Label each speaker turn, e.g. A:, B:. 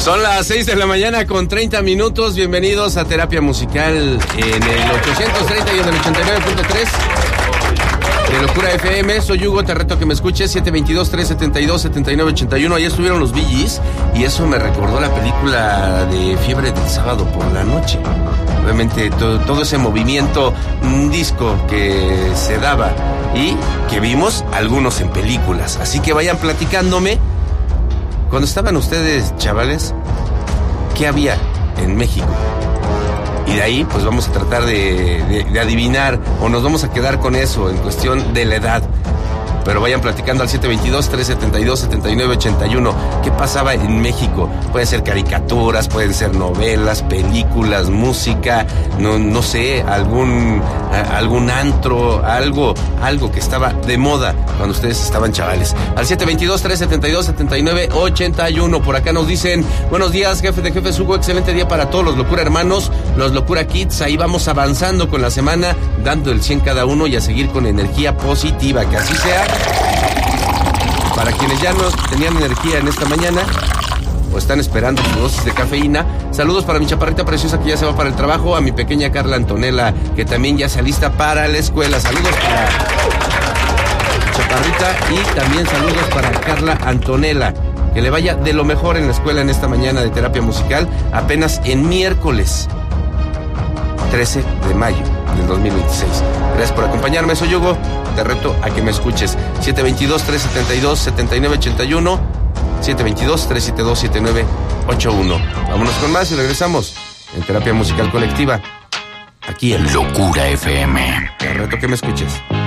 A: Son las 6 de la mañana con 30 minutos. Bienvenidos a Terapia Musical en el 830 y en el 89.3 de Locura FM. Soy Hugo, te reto que me escuches. 722-372-7981. Ahí estuvieron los Bee Gees y eso me recordó la película de Fiebre del Sábado por la Noche. Obviamente todo ese movimiento disco que se daba y que vimos algunos en películas. Así que vayan platicándome. Cuando estaban ustedes, chavales, ¿qué había en México? Y de ahí, pues vamos a tratar de adivinar, o nos vamos a quedar con eso en cuestión de la edad. Pero vayan platicando al 722-372-7981. ¿Qué pasaba en México? Pueden ser caricaturas, pueden ser novelas, películas, música, no sé, algún antro, algo que estaba de moda cuando ustedes estaban chavales. Al 722-372-7981. Por acá nos dicen, buenos días, jefe de jefes, Hugo, excelente día para todos los Locura Hermanos, los Locura Kids. Ahí vamos avanzando con la semana, dando el 100 cada uno y a seguir con energía positiva. Que así sea. Para quienes ya no tenían energía en esta mañana o están esperando su dosis de cafeína, saludos para mi chaparrita preciosa que ya se va para el trabajo, a mi pequeña Carla Antonella que también ya se alista para la escuela. Saludos para chaparrita y también saludos para Carla Antonella. Que le vaya de lo mejor en la escuela en esta mañana de terapia musical, apenas en miércoles 13 de mayo del 2026. Gracias por acompañarme, soy Hugo. Te reto a que me escuches. 722-372-7981. 722-372-7981. Vámonos con más y regresamos en Terapia Musical Colectiva. Aquí en
B: Locura FM.
A: Te reto que me escuches.